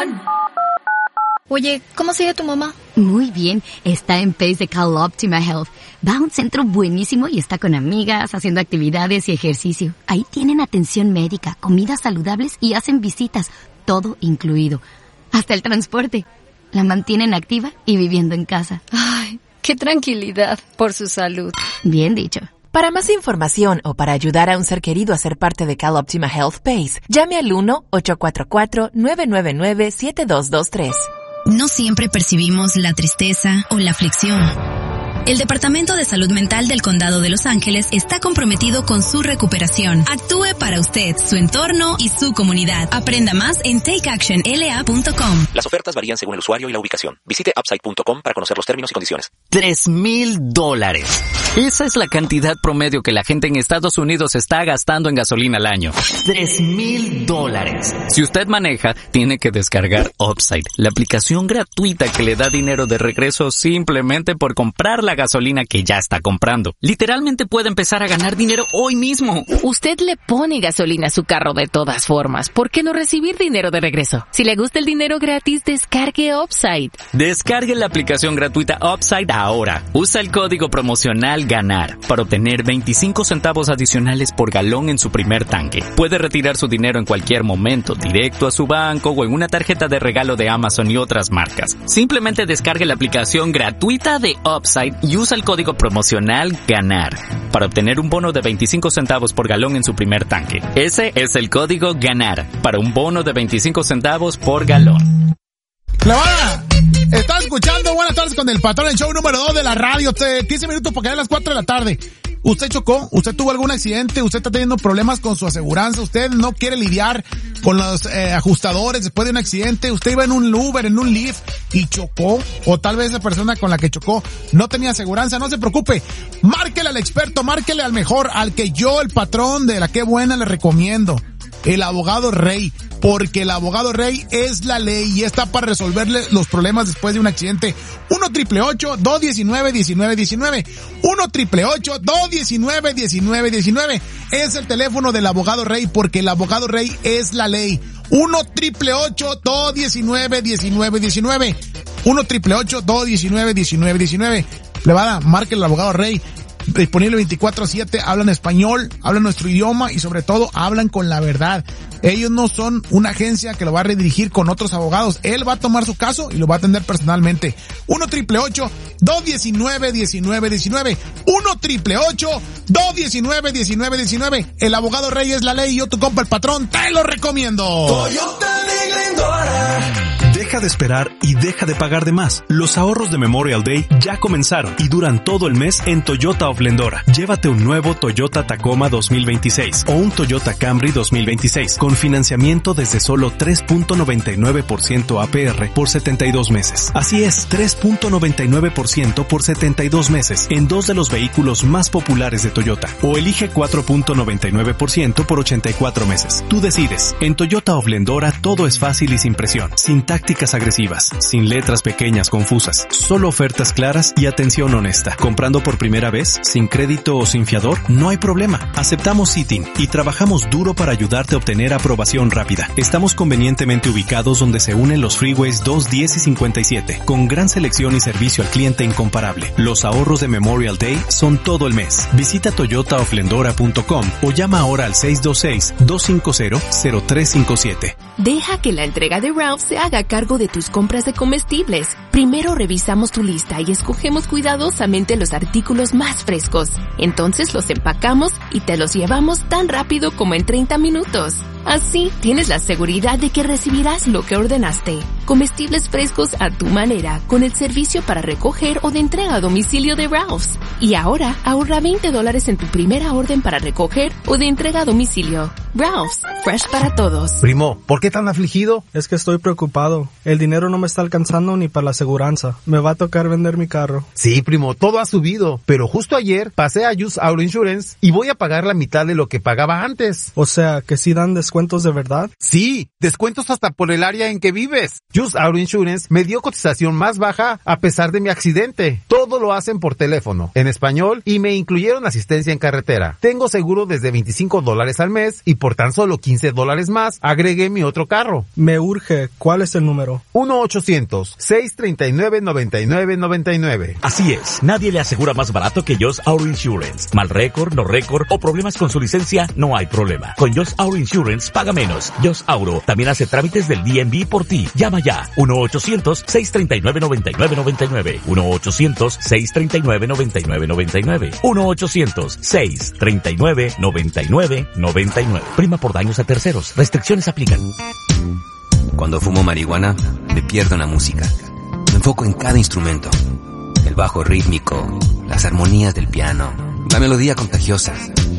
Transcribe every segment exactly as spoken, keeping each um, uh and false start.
on. Oye, ¿cómo sigue tu mamá? Muy bien, está en Pace de CalOptima Health. Va a un centro buenísimo y está con amigas, haciendo actividades y ejercicio. Ahí tienen atención médica, comidas saludables y hacen visitas, todo incluido. Hasta el transporte. La mantienen activa y viviendo en casa. Ay, qué tranquilidad por su salud. Bien dicho. Para más información o para ayudar a un ser querido a ser parte de CalOptima Health Pace, llame al uno ocho cuatro cuatro, nueve nueve nueve, siete dos dos tres. No siempre percibimos la tristeza o la aflicción. El Departamento de Salud Mental del Condado de Los Ángeles está comprometido con su recuperación. Actúe para usted, su entorno y su comunidad. Aprenda más en take action l a punto com. Las ofertas varían según el usuario y la ubicación. Visite upside punto com para conocer los términos y condiciones. Tres mil dólares. Esa es la cantidad promedio que la gente en Estados Unidos está gastando en gasolina al año. Tres mil dólares. Si usted maneja, tiene que descargar Upside, la aplicación gratuita que le da dinero de regreso simplemente por comprar la gasolina que ya está comprando. Literalmente puede empezar a ganar dinero hoy mismo. Usted le pone gasolina a su carro de todas formas. ¿Por qué no recibir dinero de regreso? Si le gusta el dinero gratis, descargue Upside. Descargue la aplicación gratuita Upside ahora. Usa el código promocional GANAR para obtener veinticinco centavos adicionales por galón en su primer tanque. Puede retirar su dinero en cualquier momento, directo a su banco o en una tarjeta de regalo de Amazon y otras marcas. Simplemente descargue la aplicación gratuita de Upside y usa el código promocional GANAR para obtener un bono de veinticinco centavos por galón en su primer tanque. Ese es el código GANAR para un bono de veinticinco centavos por galón. ¡La banda! Está escuchando Buenas Tardes con el Patrón, el show número dos de la radio. Usted, quince minutos para que a las cuatro de la tarde. ¿Usted chocó? ¿Usted tuvo algún accidente? ¿Usted está teniendo problemas con su aseguranza? ¿Usted no quiere lidiar con los eh, ajustadores después de un accidente? ¿Usted iba en un Uber, en un Lyft y chocó? O tal vez esa persona con la que chocó no tenía aseguranza. No se preocupe. Márquele al experto, márquele al mejor, al que yo, el patrón de la Qué Buena, le recomiendo. El abogado Rey, porque el abogado Rey es la ley y está para resolverle los problemas después de un accidente. uno triple ocho, dos uno nueve, uno nueve uno nueve. uno triple ocho, dos uno nueve, uno nueve uno nueve. Es el teléfono del abogado Rey, porque el abogado Rey es la ley. uno triple ocho, dos uno nueve, uno nueve uno nueve. uno triple ocho, dos uno nueve, uno nueve uno nueve. Plebada, marque el abogado Rey. Disponible veinticuatro siete, hablan español, hablan nuestro idioma y sobre todo hablan con la verdad. Ellos no son una agencia que lo va a redirigir con otros abogados. Él va a tomar su caso y lo va a atender personalmente. uno triple ocho, dos uno nueve, uno nueve uno nueve. uno triple ocho, dos uno nueve, uno nueve uno nueve. El abogado Rey es la ley y yo, tu compa el patrón, te lo recomiendo. Toyota de Glendora. Deja de esperar y deja de pagar de más. Los ahorros de Memorial Day ya comenzaron y duran todo el mes en Toyota of Glendora. Llévate un nuevo Toyota Tacoma dos mil veintiséis o un Toyota Camry dos mil veintiséis con financiamiento desde solo tres punto noventa y nueve por ciento A P R por setenta y dos meses. Así es, tres punto noventa y nueve por ciento por setenta y dos meses en dos de los vehículos más populares de Toyota. O elige cuatro punto noventa y nueve por ciento por ochenta y cuatro meses. Tú decides. En Toyota of Glendora todo es fácil y sin presión, sin tácticas agresivas, sin letras pequeñas confusas, solo ofertas claras y atención honesta. Comprando por primera vez, sin crédito o sin fiador, no hay problema. Aceptamos Citing y trabajamos duro para ayudarte a obtener aprobación rápida. Estamos convenientemente ubicados donde se unen los freeways dos, diez y cincuenta y siete, con gran selección y servicio al cliente incomparable. Los ahorros de Memorial Day son todo el mes. Visita toyota of glendora punto com o llama ahora al seis dos seis, dos cinco cero, cero tres cinco siete. Deja que la entrega de Ralph se haga cargo de tus compras de comestibles. Primero revisamos tu lista y escogemos cuidadosamente los artículos más frescos. Entonces los empacamos y te los llevamos tan rápido como en treinta minutos. Así tienes la seguridad de que recibirás lo que ordenaste. Comestibles frescos a tu manera, con el servicio para recoger o de entrega a domicilio de Ralph's. Y ahora ahorra veinte dólares en tu primera orden para recoger o de entrega a domicilio. Ralph's, fresh para todos. Primo, ¿por qué tan afligido? Es que estoy preocupado. El dinero no me está alcanzando ni para la aseguranza. Me va a tocar vender mi carro. Sí, primo, todo ha subido. Pero justo ayer pasé a Use Auto Insurance y voy a pagar la mitad de lo que pagaba antes. O sea, que sí dan descuento descuentos de verdad? Sí, descuentos hasta por el área en que vives. Just Auto Insurance me dio cotización más baja a pesar de mi accidente. Todo lo hacen por teléfono, en español, y me incluyeron asistencia en carretera. Tengo seguro desde veinticinco dólares al mes y por tan solo quince dólares más agregué mi otro carro. Me urge. ¿Cuál es el número? uno ochocientos, seiscientos treinta y nueve, noventa y nueve noventa y nueve. Así es, nadie le asegura más barato que Just Auto Insurance. Mal récord, no récord o problemas con su licencia, no hay problema. Con Just Auto Insurance paga menos. Just Auto también hace trámites del D M V por ti. Llama ya. uno ochocientos, seiscientos treinta y nueve, noventa y nueve noventa y nueve. uno ochocientos, seiscientos treinta y nueve, noventa y nueve noventa y nueve. uno ochocientos, seiscientos treinta y nueve, noventa y nueve noventa y nueve. Prima por daños a terceros. Restricciones aplican. Cuando fumo marihuana, me pierdo en la música. Me enfoco en cada instrumento. El bajo rítmico, las armonías del piano, la melodía contagiosa.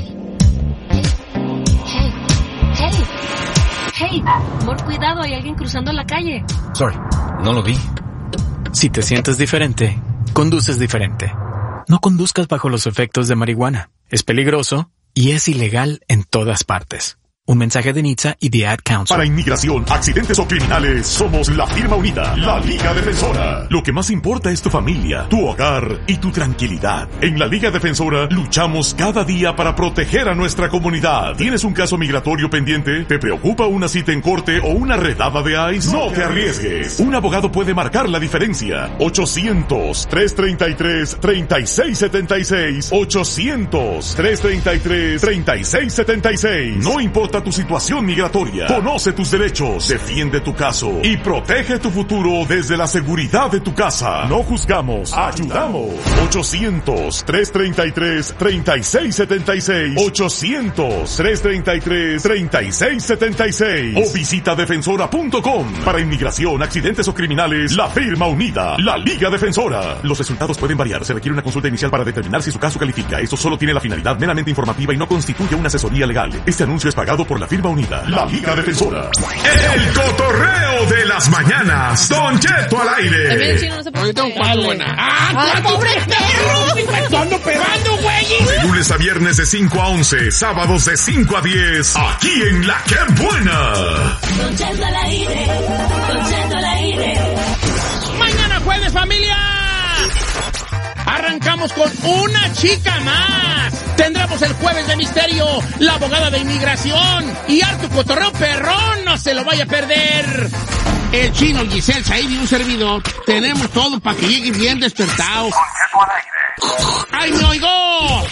Hey, hey, hey, por cuidado, hay alguien cruzando la calle. Sorry, no lo vi. Si te sientes diferente, conduces diferente. No conduzcas bajo los efectos de marihuana. Es peligroso y es ilegal en todas partes. Un mensaje de N H T S A y The Ad Council. Para inmigración, accidentes o criminales, somos la firma unida, la Liga Defensora. Lo que más importa es tu familia, tu hogar y tu tranquilidad. En la Liga Defensora luchamos cada día para proteger a nuestra comunidad. ¿Tienes un caso migratorio pendiente? ¿Te preocupa una cita en corte o una redada de ICE? No te arriesgues. Un abogado puede marcar la diferencia. ochocientos, trescientos treinta y tres, treinta y seis setenta y seis. ochocientos, trescientos treinta y tres, treinta y seis setenta y seis. No importa tu situación migratoria. Conoce tus derechos, defiende tu caso y protege tu futuro desde la seguridad de tu casa. No juzgamos, ayudamos. ochocientos, trescientos treinta y tres, treinta y seis setenta y seis. ochocientos, trescientos treinta y tres, treinta y seis setenta y seis. O visita defensora punto com. Para inmigración, accidentes o criminales, la firma unida, la Liga Defensora. Los resultados pueden variar. Se requiere una consulta inicial para determinar si su caso califica. Esto solo tiene la finalidad meramente informativa y no constituye una asesoría legal. Este anuncio es pagado por la firma unida, la Liga Defensora. El cotorreo de las mañanas. Don Cheto al aire. Ahorita un cuatro buena. ¡Ah, pobre perro! ¡Ando pegando, güey! De lunes a viernes de cinco a once, sábados de cinco a diez, aquí en La Que Buena. Don Cheto al aire. Don Cheto al aire. Mañana jueves, familia. Arrancamos con una chica más. Tendremos el jueves de misterio, la abogada de inmigración y harto cotorreo perrón, no se lo vaya a perder. El Chino, Giselle, Said y un servidor, tenemos todo para que llegue bien despertado. ¡Ay, me oigo!